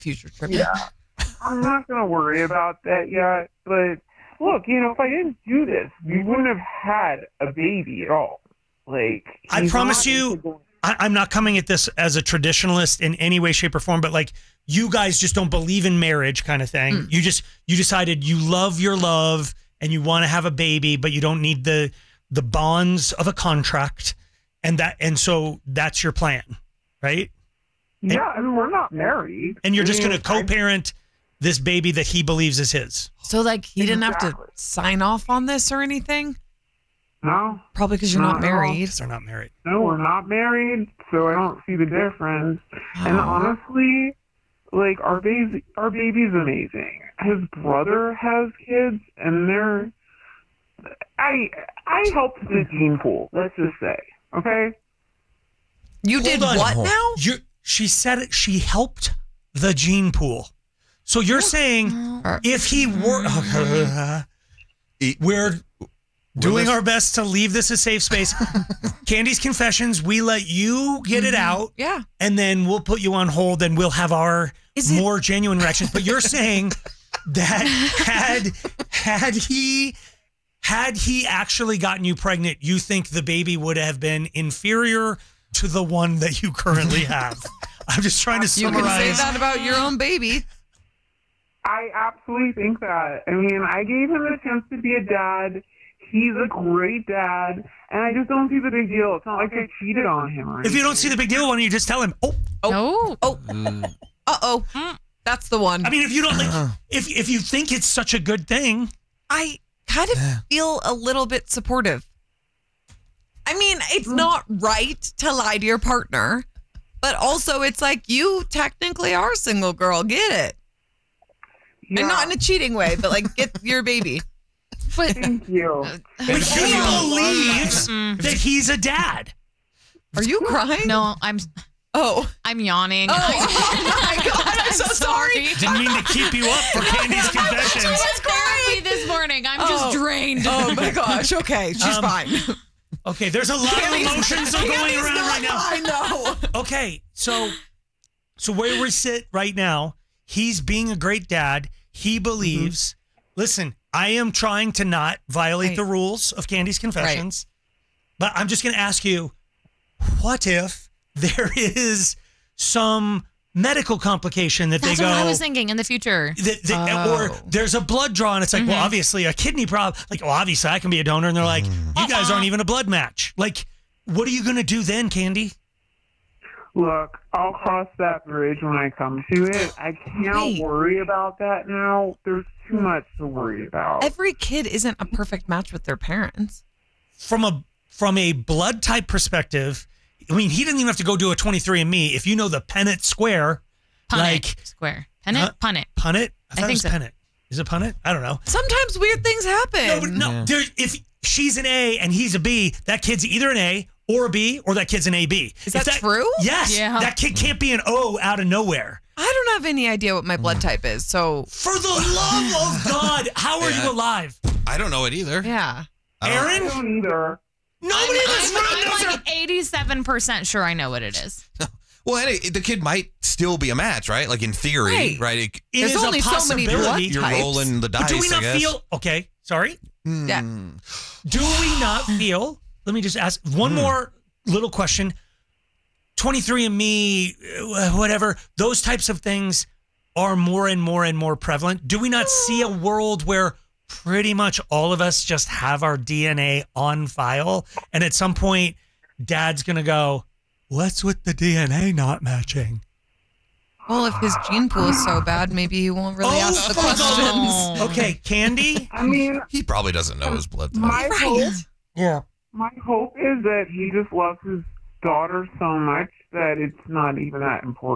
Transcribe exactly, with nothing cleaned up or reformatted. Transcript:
future trip. Yeah. I'm not going to worry about that yet. But look, you know, if I didn't do this, we wouldn't have had a baby at all. Like, I promise you, I, I'm not coming at this as a traditionalist in any way, shape, or form, but like you guys just don't believe in marriage kind of thing. Mm. You just, you decided you love your love and you want to have a baby, but you don't need the the bonds of a contract. And that, and so that's your plan, right? Yeah, and, I mean, we're not married. And you're I just mean, going to co-parent this baby that he believes is his. So, like, he didn't exactly. have to sign off on this or anything? No. Probably because you're not, not married. Because they're not married. No, we're not married, so I don't see the difference. Oh. And honestly, like, our baby, our baby's amazing. His brother has kids, and they're... I I helped the gene pool, let's just say. Okay? You Hold did on. what now? You she said it. She helped the gene pool. So you're saying if he were, we're doing our best to leave this a safe space. Candy's Confessions. We let you get it out, yeah, and then we'll put you on hold, and we'll have our Is it- more genuine reactions. But you're saying that had had he. Had he actually gotten you pregnant, you think the baby would have been inferior to the one that you currently have? I'm just trying to summarize. You can say that about your own baby. I absolutely think that. I mean, I gave him a chance to be a dad. He's a great dad, and I just don't see the big deal. It's not like I cheated on him. Or If you don't see the big deal, why don't you just tell him? Oh, oh, oh, mm. uh oh, mm. That's the one. I mean, if you don't like, if if you think it's such a good thing, I. kind of feel a little bit supportive. I mean, it's not right to lie to your partner, but also it's like you technically are a single girl. Get it? Yeah. And not in a cheating way, but like get your baby. But thank you. But he believes that he's a dad. Are you crying? No, I'm. Oh, I'm yawning. Oh, oh my God! I'm so sorry. Didn't mean to keep you up for Candy's Confessions. I was therapy this morning. I'm oh. just drained. Oh my gosh. Okay, she's um, fine. Okay, there's a lot Candy's, of emotions are going around right now. I know. Okay, so so where we sit right now, he's being a great dad. He believes. Mm-hmm. Listen, I am trying to not violate right. the rules of Candy's Confessions, right. but I'm just going to ask you, what if there is some medical complication that That's they go. That's what I was thinking in the future. That, that, oh. Or there's a blood draw, and it's like, mm-hmm. well, obviously a kidney problem. Like, well, obviously I can be a donor, and they're like, you guys uh-uh. aren't even a blood match. Like, what are you going to do then, Candy? Look, I'll cross that bridge when I come to it. I can't Wait. worry about that now. There's too much to worry about. Every kid isn't a perfect match with their parents. From a from a blood type perspective, I mean, he doesn't even have to go do a twenty-three and me. If you know the Punnett square, Punnett like square, Punnett, uh, Punnett, Punnett. I, I thought think it was so. Punnett. Is it Punnett? I don't know. Sometimes weird things happen. No, but no. Yeah. There, if she's an A and he's a B, that kid's either an A or a B, or that kid's an A B. Is that, that true? Yes. Yeah. That kid can't be an O out of nowhere. I don't have any idea what my blood type is, so. For the love of God, how are yeah. you alive? I don't know it either. Yeah. Aaron? I don't either. Nobody I'm, that's I'm, not I'm like eighty-seven percent sure I know what it is. Well, anyway, the kid might still be a match, right? Like in theory, right? right? It, it There's is only a so many blood types. You're rolling the dice, but do we not I guess. feel, okay, sorry? Mm. Yeah. Do we not feel, let me just ask one mm. more little question. twenty-three and me, whatever, those types of things are more and more and more prevalent. Do we not see a world where pretty much all of us just have our D N A on file, and at some point, Dad's going to go, what's with the D N A not matching? Well, if his gene pool is so bad, maybe he won't really oh, ask the questions. Oh. Okay, Candy? I mean, he probably doesn't know his blood type. My right. hope, yeah. My hope is that he just loves his daughter so much that it's not even that important.